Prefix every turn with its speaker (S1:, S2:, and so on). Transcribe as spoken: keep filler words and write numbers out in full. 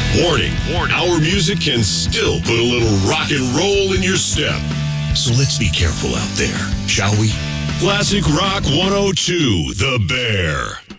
S1: Warning, warning, our music can still put a little rock and roll in your step. So let's be careful out there, shall we? Classic Rock one oh two, The Bear.